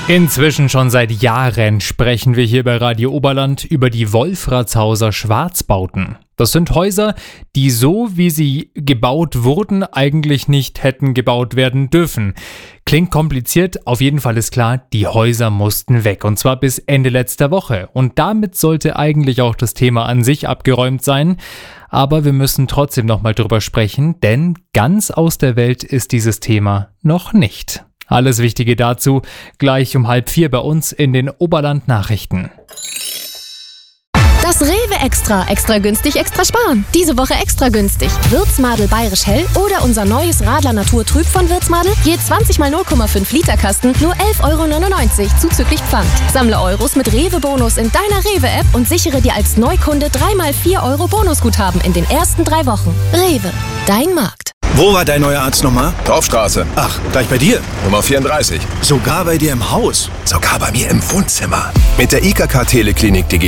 Inzwischen schon seit Jahren sprechen wir hier bei Radio Oberland über die Wolfratshauser Schwarzbauten. Das sind Häuser, die so, wie sie gebaut wurden, eigentlich nicht hätten gebaut werden dürfen. Klingt kompliziert, auf jeden Fall ist klar, die Häuser mussten weg. Und zwar bis Ende letzter Woche. Und damit sollte eigentlich auch das Thema an sich abgeräumt sein. Aber wir müssen trotzdem nochmal drüber sprechen, denn ganz aus der Welt ist dieses Thema noch nicht. Alles Wichtige dazu gleich um 3:30 bei uns in den Oberland Nachrichten. Das Rewe Extra. Extra günstig, extra sparen. Diese Woche extra günstig. Würzmadel Bayerisch Hell oder unser neues Radler Naturtrüb von Würzmadel. Je 20 mal 0,5 Liter Kasten, nur 11,99 € zuzüglich Pfand. Sammle Euros mit Rewe-Bonus in deiner Rewe-App und sichere dir als Neukunde 3 mal 4 € Bonusguthaben in den ersten 3 Wochen. Rewe, dein Markt. Wo war dein neuer Arzt nochmal? Dorfstraße. Ach, gleich bei dir? Nummer 34. Sogar bei dir im Haus? Sogar bei mir im Wohnzimmer. Mit der IKK Teleklinik